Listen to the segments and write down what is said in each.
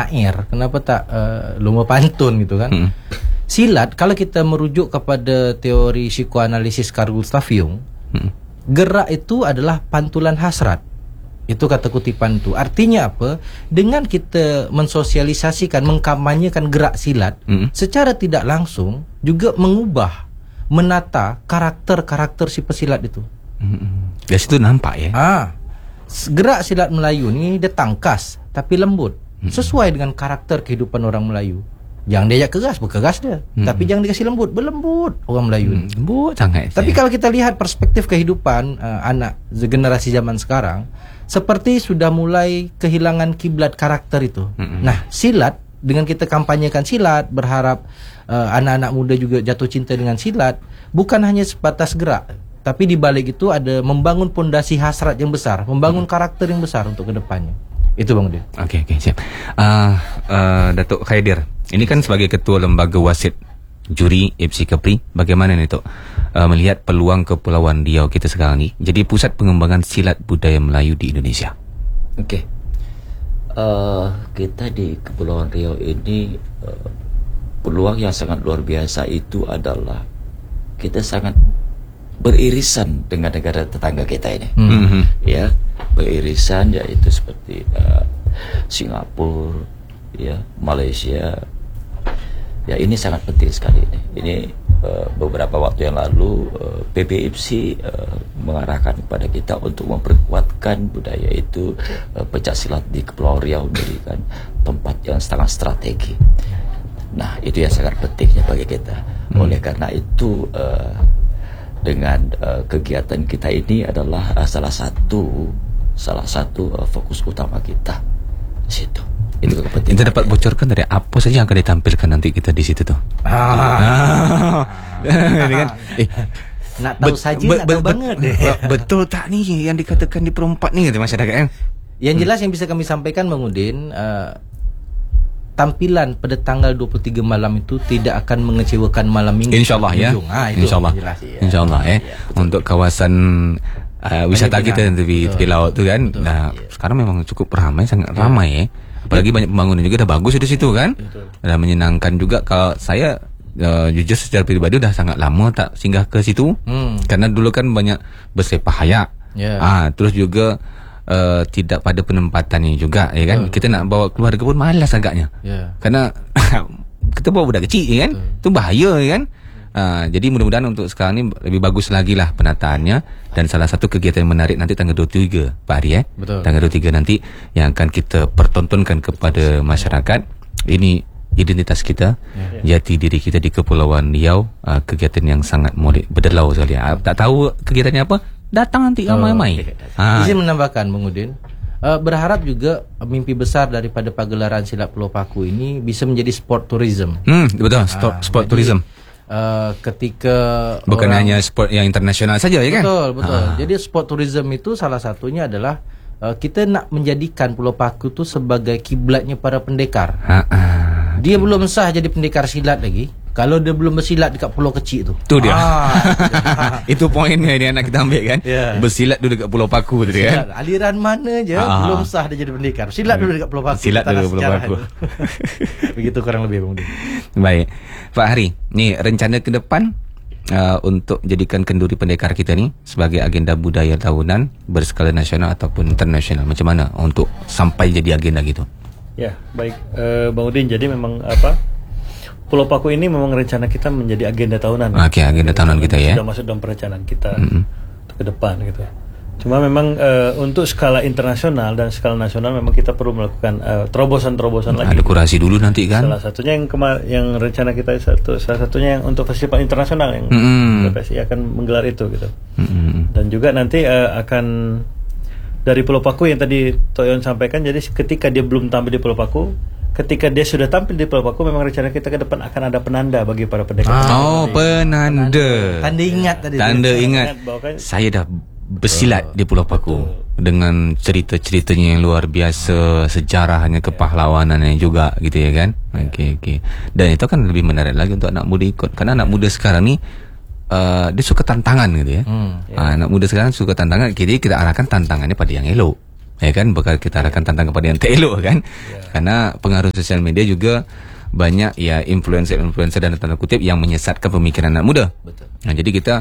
syair, kenapa tak lomba pantun gitu kan? Silat, kalau kita merujuk kepada teori psikoanalisis Carl Gustav Jung, gerak itu adalah pantulan hasrat. Itu kata kutipan itu. Artinya apa? Dengan kita mensosialisasikan, mengkampanyekan gerak silat, secara tidak langsung juga mengubah, menata karakter-karakter si pesilat itu. Dari situ nampak ya. Gerak silat Melayu ni dia tangkas tapi lembut, sesuai dengan karakter kehidupan orang Melayu. Jangan diajak keras, berkeras dia. Tapi jangan dikasih lembut, berlembut orang Melayu. Lembut sangat. Tapi kalau kita lihat perspektif kehidupan anak generasi zaman sekarang, seperti sudah mulai kehilangan kiblat karakter itu. Nah, silat, dengan kita kampanyekan silat, berharap anak-anak muda juga jatuh cinta dengan silat, bukan hanya sebatas gerak, tapi di balik itu ada membangun pondasi hasrat yang besar, membangun karakter yang besar untuk kedepannya. Itu Bang Udin. Oke, siap. Datuk Khaidir, ini kan sebagai ketua lembaga wasit juri FC Kepri, bagaimana nih Tok melihat peluang Kepulauan Riau kita sekarang ni jadi pusat pengembangan silat budaya Melayu di Indonesia? Okey. Kita di Kepulauan Riau ini peluang yang sangat luar biasa itu adalah kita sangat beririsan dengan negara tetangga kita ini. Ya, beririsan yaitu seperti Singapura, ya, Malaysia. Ya, ini sangat penting sekali ini. Ini beberapa waktu yang lalu PBFC mengarahkan kepada kita untuk memperkuatkan budaya itu, pencak silat di Kepulauan Riau menjadikan tempat yang sangat strategi. Nah, itu yang sangat pentingnya bagi kita. Oleh karena itu dengan kegiatan kita ini adalah salah satu fokus utama kita di situ. Itu kepentingan. Kita dapat bocorkan dari apa saja yang akan ditampilkan nanti kita di situ tuh. Ini kan, nak tahu saja, nak tahu banget. Betul tak ni yang dikatakan di perempat ni kata masyarakat kan? Yang jelas yang bisa kami sampaikan Bang Udin, tampilan pada tanggal 23 malam itu tidak akan mengecewakan malam minggu. InsyaAllah ya. InsyaAllah. InsyaAllah ya. Untuk kawasan wisata kita di tepi laut tu kan. Nah, sekarang memang cukup ramai, sangat ramai ya. Apalagi banyak pembangunan juga dah bagus di situ kan. Dan menyenangkan juga. Kalau saya jujur secara pribadi dah sangat lama tak singgah ke situ. Karena dulu kan banyak bersepah hayak. Terus juga tidak pada penempatannya juga ya kan. Kita nak bawa keluarga pun malas agaknya. Karena kita bawa budak kecil ya kan. Itu bahaya ya kan. Jadi mudah-mudahan untuk sekarang ni lebih bagus lagi lah penataannya. Dan salah satu kegiatan yang menarik nanti tanggal 23 Pak Ari tanggal 23 nanti yang akan kita pertontonkan kepada masyarakat. Ini identitas kita, jati diri kita di Kepulauan Riau. Kegiatan yang sangat berdelau sekali. Tak tahu kegiatannya apa, datang nanti ramai-ramai. Izin menambahkan Bang Udin, berharap juga mimpi besar daripada pagelaran silat Pulau Paku ini bisa menjadi sport tourism. Betul, sport tourism. Ketika bukan hanya sport yang internasional saja ya kan? Betul. Jadi sport tourism itu salah satunya adalah kita nak menjadikan Pulau Paku itu sebagai kiblatnya para pendekar. Dia belum sah jadi pendekar silat lagi kalau dia belum bersilat dekat pulau kecil tu. Tu dia. Itu poinnya dia nak kita ambil kan. Bersilat dulu dekat Pulau Paku tu dia kan. Aliran mana je belum sah dia jadi pendekar. Silat dulu dekat Pulau Paku. Silat dulu Pulau Paku. Begitu kurang lebih Bang Udin. Baik. Pak Hari, ni rencana ke depan untuk jadikan kenduri pendekar kita ni sebagai agenda budaya tahunan berskala nasional ataupun internasional. Macam mana untuk sampai jadi agenda gitu? Ya, baik Bang Udin. Jadi memang Pulau Paku ini memang rencana kita menjadi agenda tahunan. Okey, agenda tahunan kita ya. Sudah masuk dalam perencanaan kita ke depan gitu. Cuma memang untuk skala internasional dan skala nasional memang kita perlu melakukan terobosan-terobosan lagi. Ada kurasi dulu nanti kan. Salah satunya yang rencana kita salah satunya yang untuk festival internasional yang PSI akan menggelar itu gitu. Dan juga nanti akan dari Pulau Paku yang tadi Toyon sampaikan. Jadi ketika dia belum tampil di Pulau Paku, ketika dia sudah tampil di Pulau Paku, memang rencana kita ke depan akan ada penanda bagi para pendekar. Penanda. Tanda ingat tadi. Tanda ingat. Saya dah bersilat di Pulau Paku dengan cerita-ceritanya yang luar biasa, sejarahnya, kepahlawanannya juga gitu ya kan. Okey. Dan itu kan lebih menarik lagi untuk anak muda ikut. Karena anak muda sekarang ni dia suka tantangan gitu ya. Anak muda sekarang suka tantangan. Jadi kita arahkan tantangannya pada yang elok. ya kan, bakal kita akan tantang kepada yang elok kan, karena pengaruh sosial media juga banyak ya influencer dan tanda kutip yang menyesatkan pemikiran anak muda. Betul. Nah, jadi kita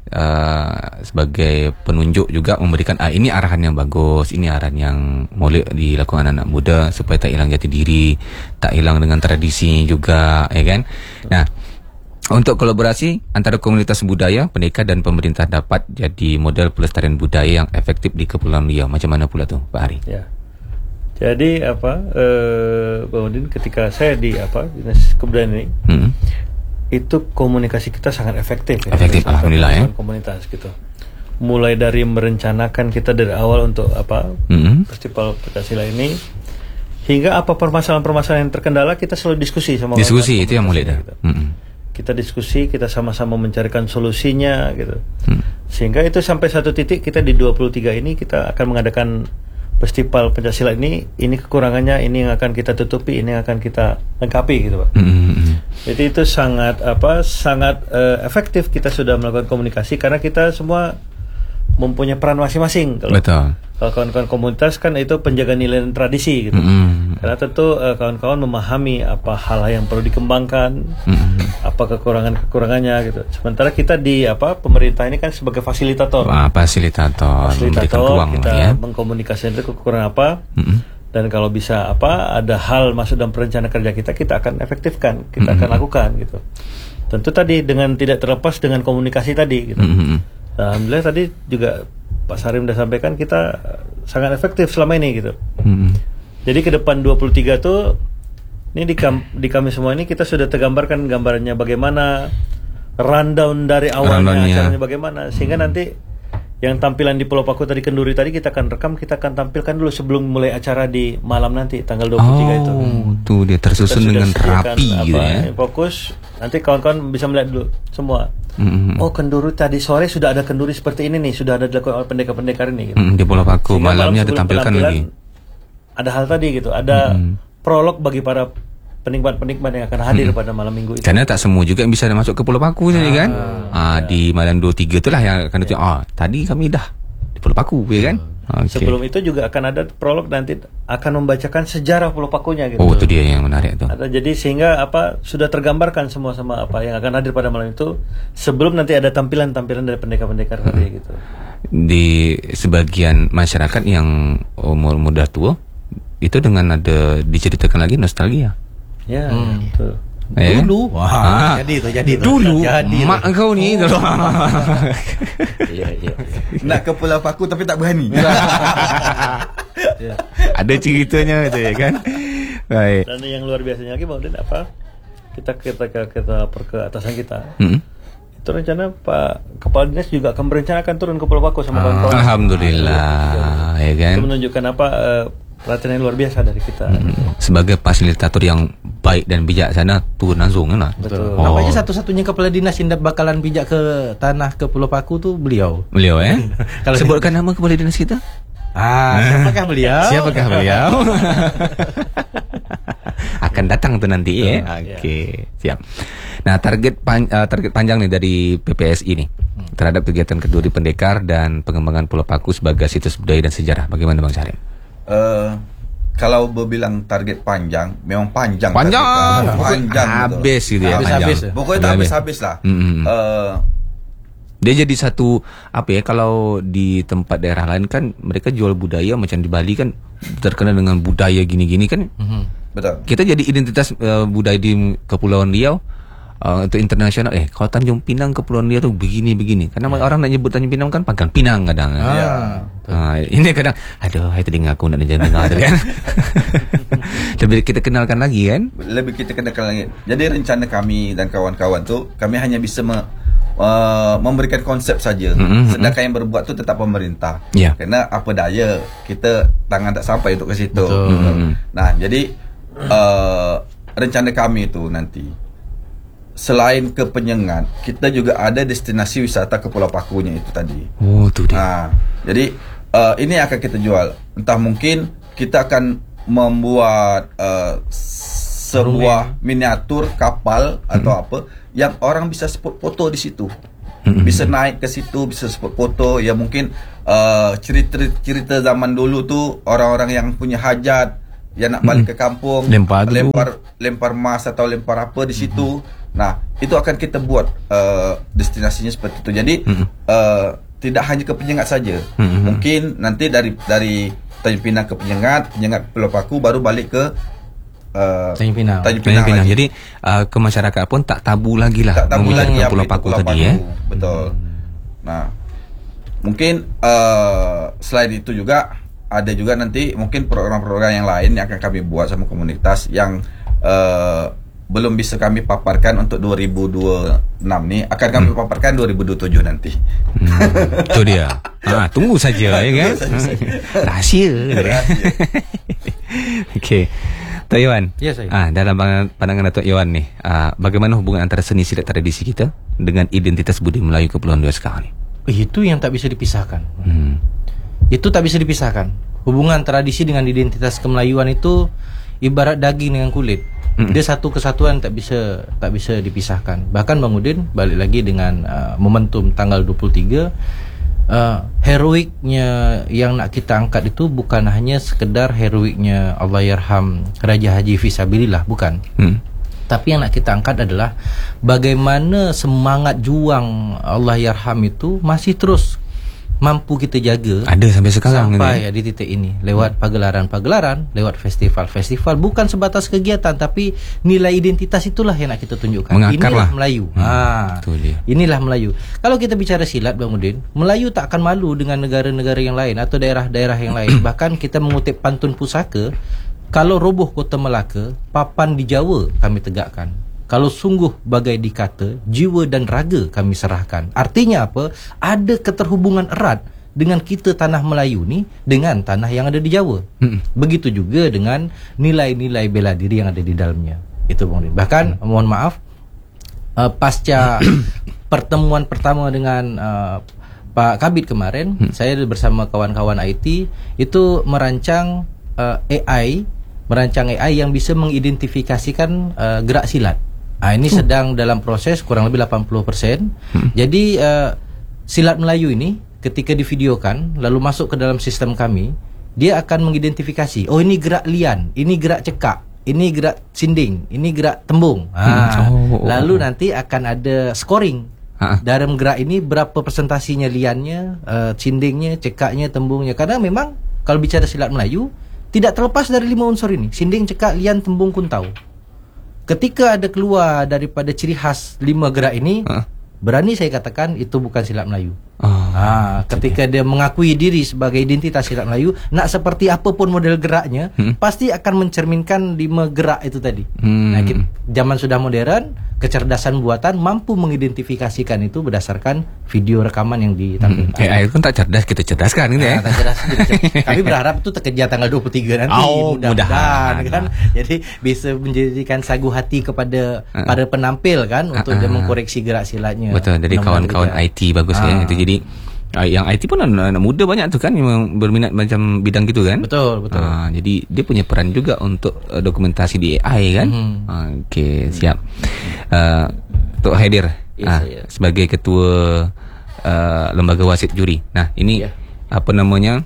sebagai penunjuk juga memberikan ini arahan yang bagus, ini arahan yang boleh dilakukan anak muda supaya tak hilang jati diri, tak hilang dengan tradisi juga, ya kan. Nah, untuk kolaborasi antara komunitas budaya, pendekar dan pemerintah dapat jadi model pelestarian budaya yang efektif di Kepulauan Riau. Macam mana pula tuh, Pak Ari? Ya. Jadi Bang Udin, ketika saya di Dinas Kebudayaan ini, itu komunikasi kita sangat efektif. Efektif, alhamdulillah ya. Komunitas gitu. Mulai dari merencanakan kita dari awal untuk festival Pancasila ini, hingga apa permasalahan-permasalahan yang terkendala, kita selalu diskusi sama diskusi itu yang mulai dah. Gitu. Kita diskusi, kita sama-sama mencarikan solusinya gitu. Sehingga itu sampai satu titik kita di 23 ini kita akan mengadakan festival Pancasila ini kekurangannya, ini yang akan kita tutupi, ini yang akan kita lengkapi gitu, Pak. Jadi itu sangat efektif kita sudah melakukan komunikasi karena kita semua mempunyai peran masing-masing. Betul. Kalau kawan-kawan komunitas kan itu penjaga nilai dan tradisi gitu. Karena tentu kawan-kawan memahami apa hal yang perlu dikembangkan, apa kekurangannya gitu. Sementara kita di pemerintah ini kan sebagai fasilitator. Fasilitator memberikan ruang kita ya. Mengkomunikasikan itu kekurangan apa. Dan kalau bisa ada hal masuk dalam perencanaan kerja kita akan efektifkan, kita akan lakukan gitu. Tentu tadi dengan tidak terlepas dengan komunikasi tadi gitu. Alhamdulillah tadi juga Pak Sarim sudah sampaikan kita sangat efektif selama ini gitu. Jadi ke depan 23 tuh ini di kami semua ini kita sudah tergambarkan gambarannya bagaimana, rundown dari awalnya acaranya bagaimana, sehingga nanti yang tampilan di Pulau Paku tadi, Kenduri tadi kita akan rekam, kita akan tampilkan dulu sebelum mulai acara di malam nanti tanggal 23 itu. Tuh dia tersusun dengan rapi gitu ya. Fokus, nanti kawan-kawan bisa melihat dulu semua. Oh, Kenduri tadi sore sudah ada Kenduri seperti ini nih, sudah ada dilakukan oleh pendekar-pendekar ini gitu. Di Pulau Paku. Sehingga malamnya ditampilkan lagi. Ada hal tadi gitu, ada prolog bagi para penikmat-penikmat yang akan hadir pada malam minggu itu. Karena tak semua juga yang bisa masuk ke Pulau Paku saja kan. Di malam 23 itulah yang akan tadi kami dah di Pulau Paku ya kan. Sebelum itu juga akan ada prolog, nanti akan membacakan sejarah Pulau Pakunya gitu. Oh, itu dia yang menarik tuh. Jadi sehingga sudah tergambarkan semua sama apa yang akan hadir pada malam itu sebelum nanti ada tampilan-tampilan dari pendekar-pendekar tadi gitu. Di sebagian masyarakat yang umur muda tua itu dengan ada diceritakan lagi nostalgia. Ya, betul. Dulu, jadi dulu mak kau ni dulu. Nak ke Pulau Paku tapi tak berani. Ada ceritanya itu ya kan. Baik. Dan yang luar biasanya lagi Bang Den, kita ke atasan kita. Itu rencana Pak Kepala Dinas juga akan berencanakan turun ke Pulau Paku sama kawan-kawan. Alhamdulillah, ya kan. Itu menunjukkan perhatian yang luar biasa dari kita. Sebagai fasilitator yang baik dan bijaksana turun langsung kan. Betul. Nampaknya satu-satunya kepala dinas yang bakalan bijak ke tanah ke Pulau Paku tuh beliau. Beliau ya. Kalau sebutkan nama kepala dinas kita. Siapakah beliau? Siapakah beliau? Akan datang tuh nanti ya. Oke, siap. Nah, target panjang nih dari PPSI nih terhadap kegiatan Kenduri Pendekar dan pengembangan Pulau Paku sebagai situs budaya dan sejarah. Bagaimana Bang Sarim? Kalau berbilang target panjang, memang panjang. Habis gitu ya. Habis. Pokoknya tak habis-habis lah. Dia jadi satu kalau di tempat daerah lain kan mereka jual budaya, macam di Bali kan terkenal dengan budaya gini-gini kan. Betul. Kita jadi identitas budaya di Kepulauan Riau untuk internasional. Kalau Tanjung Pinang Kepulauan Riau tuh begini-begini. Karena orang nak nyebut Tanjung Pinang kan Pangkal Pinang kadang. Ini kadang itu dengar aku nak dengar kan. Lebih kita kenalkan lagi kan. Jadi rencana kami dan kawan-kawan tuh, kami hanya bisa memberikan konsep saja. Sedangkan yang berbuat tu tetap pemerintah. Karena apa daya kita tangan tak sampai untuk ke situ. Nah, jadi rencana kami itu nanti selain ke Penyengat, kita juga ada destinasi wisata ke Pulau Pakunya itu tadi. Oh, tu dia. Jadi ini akan kita jual. Entah mungkin kita akan membuat sebuah miniatur kapal atau apa yang orang bisa spot foto di situ. Bisa naik ke situ, bisa spot foto. Ya mungkin cerita zaman dulu tu orang-orang yang punya hajat, yang nak balik ke kampung, lempar mas atau lempar apa di situ. Nah, itu akan kita buat destinasinya seperti itu. Jadi tidak hanya ke Penyengat saja. Mungkin nanti dari Tanjung Pinang ke Penyengat ke Pulau Paku, baru balik ke Tanjung Pinang. Jadi ke masyarakat pun tak tabu lagi lah. Tak tabu lagi Pulau Paku tadi ya. Betul. Nah, mungkin selain itu juga ada juga nanti mungkin program-program yang lain yang akan kami buat sama komunitas yang belum bisa kami paparkan untuk 2026 ni, akan kami paparkan 2027 nanti. Itu dia. Tunggu saja ya kan. Rahsia. Okey. Tok Iwan. Ya, saya. Dalam pandangan Tok Iwan ni, bagaimana hubungan antara seni silat tradisi kita dengan identitas budi Melayu Kepulauan Riau sekarang ni? Itu yang tak bisa dipisahkan. Itu tak bisa dipisahkan. Hubungan tradisi dengan identitas kemelayuan itu ibarat daging dengan kulit. Dia satu kesatuan, tak bisa dipisahkan. Bahkan Bang Udin balik lagi dengan momentum tanggal 23, heroiknya yang nak kita angkat itu bukan hanya sekedar heroiknya Allahyarham Raja Haji Fisabilillah, bukan. Tapi yang nak kita angkat adalah bagaimana semangat juang Allahyarham itu masih terus mampu kita jaga, ada sampai sekarang sampai di titik ini, lewat pagelaran-pagelaran, lewat festival-festival. Bukan sebatas kegiatan, tapi nilai identitas itulah yang nak kita tunjukkan. Inilah Melayu. Inilah Melayu. Kalau kita bicara silat, Bang Udin, Melayu tak akan malu dengan negara-negara yang lain atau daerah-daerah yang lain. Bahkan kita mengutip pantun pusaka, kalau roboh kota Melaka, papan di Jawa kami tegakkan. Kalau sungguh bagai dikata, jiwa dan raga kami serahkan. Artinya apa? Ada keterhubungan erat dengan kita tanah Melayu ni dengan tanah yang ada di Jawa. Begitu juga dengan nilai-nilai bela diri yang ada di dalamnya. Itu Bang Udin. Bahkan mohon maaf, pasca pertemuan pertama dengan Pak Kabid kemarin, saya bersama kawan-kawan IT itu merancang AI yang bisa mengidentifikasikan gerak silat. Ini sedang dalam proses, kurang lebih 80%. Jadi silat Melayu ini ketika divideokan lalu masuk ke dalam sistem kami, dia akan mengidentifikasi, oh ini gerak lian, ini gerak cekak, ini gerak sinding, ini gerak tembung. Lalu nanti akan ada scoring. Dalam gerak ini berapa persentasinya liannya, sindingnya, cekaknya, tembungnya. Karena memang kalau bicara silat Melayu tidak terlepas dari 5 unsur ini, sinding, cekak, lian, tembung, kuntau. Ketika ada keluar daripada ciri khas 5 gerak ini, berani saya katakan itu bukan silat Melayu. Ketika dia mengakui diri sebagai identitas silat Melayu, nak seperti apapun model geraknya, pasti akan mencerminkan 5 gerak itu tadi. Nah, zaman sudah modern, kecerdasan buatan mampu mengidentifikasikan itu berdasarkan video rekaman yang ditampilkan. AI pun tak cerdas, kita cerdaskan gitu ya. Tak cerdas, kami berharap itu terkejar tanggal 23 nanti. Mudah-mudahan kan. Jadi bisa menjadikan sagu hati kepada para penampil kan, untuk dia mengkoreksi gerak silatnya. Betul, dari kawan-kawan IT bagus ya. Itu jadi yang IT pun anak muda banyak tu kan yang berminat macam bidang gitu kan. Betul. Jadi dia punya peran juga untuk dokumentasi di AI kan. Okey, siap. Tok Haidir, sebagai ketua lembaga wasit juri. Nah, ini apa namanya?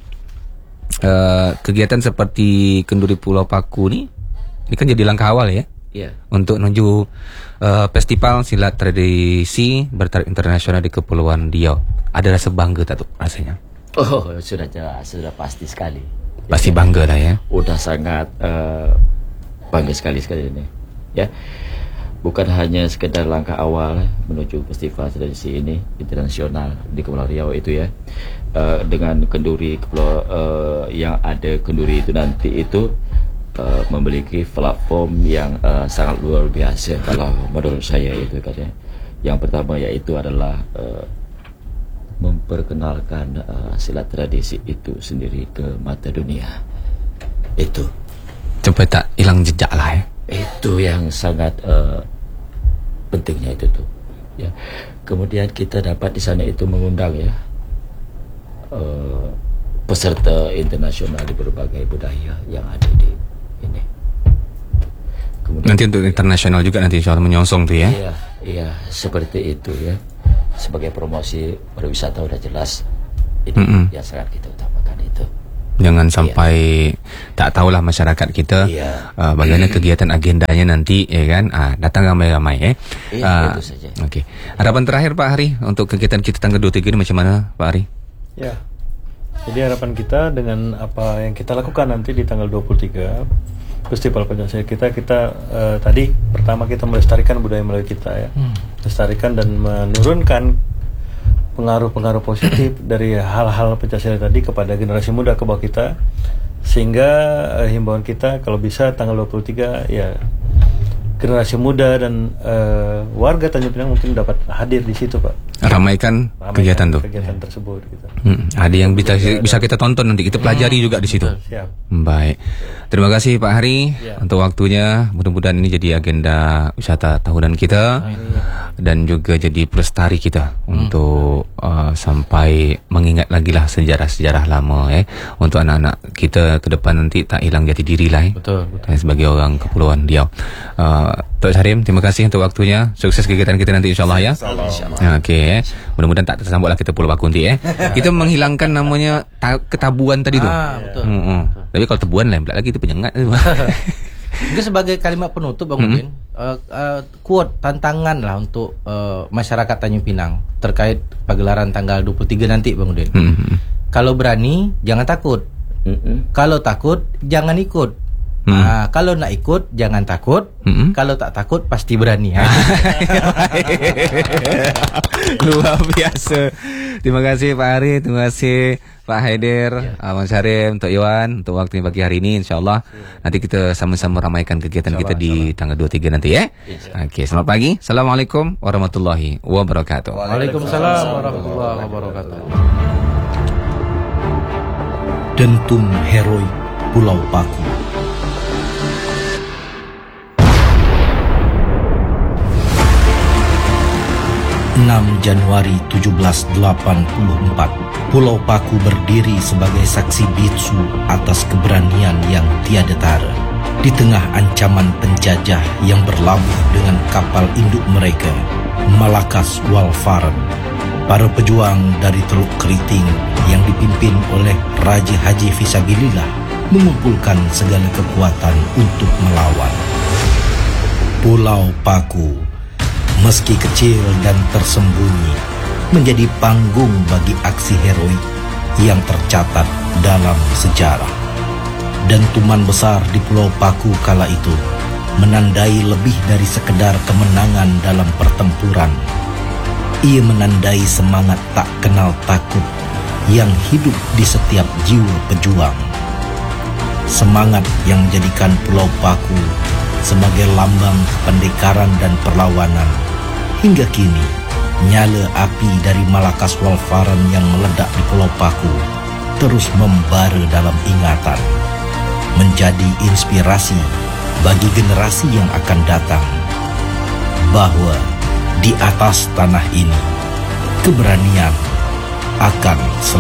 Kegiatan seperti Kenduri Pulau Paku ni kan jadi langkah awal ya. Untuk menuju festival silat tradisi bertaraf internasional di Kepulauan Riau. Ada rasa bangga tak tu rasanya? Oh, sudah jelas, sudah pasti sekali. Pasti bangga lah ya. Udah sangat bangga sekali ini. Ya, bukan hanya sekedar langkah awal menuju festival tradisi ini internasional di Kepulauan Riau itu ya. Dengan kenduri yang ada kenduri itu nanti itu memiliki platform yang sangat luar biasa kalau menurut saya itu katanya. Yang pertama yaitu adalah memperkenalkan silat tradisi itu sendiri ke mata dunia. Itu sampai tak hilang jejak lah ya. Itu yang sangat pentingnya itu tuh ya. Kemudian kita dapat di sana itu mengundang ya peserta internasional di berbagai budaya yang ada di ini. Kemudian nanti untuk internasional juga nanti insya Allah menyongsong tu ya. Iya, seperti itu ya. Sebagai promosi pariwisata udah jelas Ini yang sangat kita utamakan itu. Jangan sampai tak tahulah masyarakat kita bagaimana kegiatan agendanya nanti, ya kan? Datang ramai-ramai, itu saja. Okey. Harapan terakhir Pak Hari untuk kegiatan kita tanggal 23 ini macam mana, Pak Hari? Ya. Jadi harapan kita dengan apa yang kita lakukan nanti di tanggal 23 Festival Pancasila kita tadi pertama kita melestarikan budaya Melayu kita ya. Lestarikan dan menurunkan pengaruh-pengaruh positif dari hal-hal Pancasila tadi kepada generasi muda ke bawah kita, sehingga himbauan kita kalau bisa tanggal 23 ya generasi muda dan warga Tanjung Pinang mungkin dapat hadir di situ, Pak. Ramaikan kegiatan tersebut gitu. Ada yang bisa kita tonton nanti, kita pelajari juga di situ. Siap. Baik. Terima kasih Pak Hari untuk waktunya. Mudah-mudahan ini jadi agenda wisata tahunan kita dan juga jadi pelestari kita untuk sampai mengingat lagi lah sejarah-sejarah lama untuk anak-anak kita ke depan nanti tak hilang jati diri lah Betul. sebagai orang Kepulauan Riau. Tok Sarim, terima kasih untuk waktunya. Sukses kegiatan kita nanti insyaAllah ya. Okey. Mudah-mudahan tak tersambut lah kita Pulau Paku nanti Kita menghilangkan namanya ketabuan tadi tu. Betul. Tapi kalau tebuan lain pula lagi itu penyengat. Itu sebagai kalimat penutup Bang Udin, quote tantangan lah untuk masyarakat Tanjung Pinang terkait pagelaran tanggal 23 nanti Bang Udin. Kalau berani jangan takut. Kalau takut jangan ikut. Kalau nak ikut jangan takut. Kalau tak takut pasti berani. Luar biasa. Terima kasih Pak Hari, terima kasih Pak Haider, Mas Syarim, Tok Iwan untuk waktunya pagi hari ini. InsyaAllah nanti kita sama-sama ramaikan kegiatan kita di tanggal 23 nanti Okey, selamat pagi. Assalamualaikum warahmatullahi wabarakatuh. Waalaikumsalam warahmatullahi wabarakatuh. Dentum Heroik Pulau Paku. 6 Januari 1784, Pulau Paku berdiri sebagai saksi bisu atas keberanian yang tiada tara. Di tengah ancaman penjajah yang berlabuh dengan kapal induk mereka, Malakas Walfaren, para pejuang dari Teluk Keriting yang dipimpin oleh Raja Haji Fisabilillah mengumpulkan segala kekuatan untuk melawan. Pulau Paku, meski kecil dan tersembunyi, menjadi panggung bagi aksi heroik yang tercatat dalam sejarah. Dentuman besar di Pulau Paku kala itu menandai lebih dari sekedar kemenangan dalam pertempuran. Ia menandai semangat tak kenal takut yang hidup di setiap jiwa pejuang. Semangat yang menjadikan Pulau Paku sebagai lambang pendekaran dan perlawanan. Hingga kini, nyala api dari Malakas Walfaren yang meledak di Pulau Paku terus membara dalam ingatan, menjadi inspirasi bagi generasi yang akan datang bahwa di atas tanah ini keberanian akan selalu